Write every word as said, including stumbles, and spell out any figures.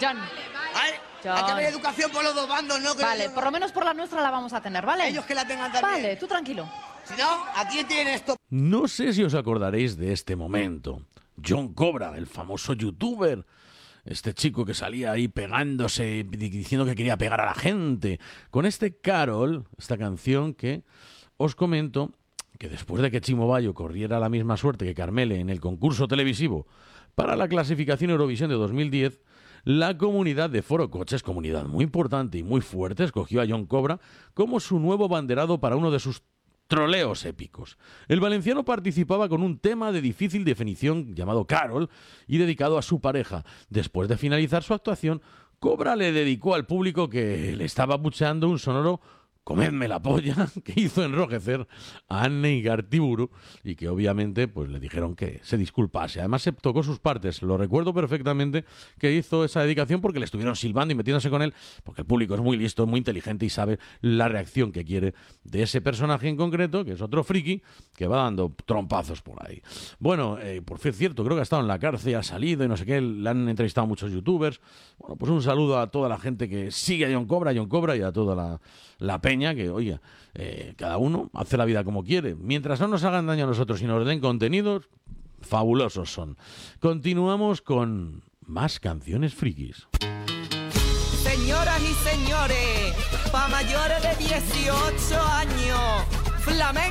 John. ¿Vale? John. Hay que haber educación por los dos bandos, ¿no? Que Vale, no- por lo menos por la nuestra la vamos a tener, ¿vale? Ellos que la tengan también. Vale, tú tranquilo. Si no, ¿a quién tienen esto? No sé si os acordaréis de este momento. John Cobra, el famoso youtuber. Este chico que salía ahí pegándose, diciendo que quería pegar a la gente. Con este Carol, esta canción que os comento que después de que Chimo Bayo corriera la misma suerte que Carmele en el concurso televisivo para la clasificación Eurovisión de dos mil diez, la comunidad de Foro Coches, comunidad muy importante y muy fuerte, escogió a John Cobra como su nuevo banderado para uno de sus troleos épicos. El valenciano participaba con un tema de difícil definición llamado Carol y dedicado a su pareja. Después de finalizar su actuación, Cobra le dedicó al público que le estaba bucheando un sonoro "comedme la polla", que hizo enrojecer a Anne Igartiburu y que obviamente pues le dijeron que se disculpase. Además se tocó sus partes. Lo recuerdo perfectamente que hizo esa dedicación porque le estuvieron silbando y metiéndose con él, porque el público es muy listo, muy inteligente y sabe la reacción que quiere de ese personaje en concreto, que es otro friki que va dando trompazos por ahí. Bueno, eh, por cierto, creo que ha estado en la cárcel, ha salido y no sé qué, le han entrevistado muchos youtubers. Bueno, pues un saludo a toda la gente que sigue a John Cobra, a John Cobra y a toda la, la peña que, oye, eh, cada uno hace la vida como quiere. Mientras no nos hagan daño a nosotros y nos den contenidos, fabulosos son. Continuamos con más canciones frikis. Señoras y señores, pa' mayores de dieciocho años.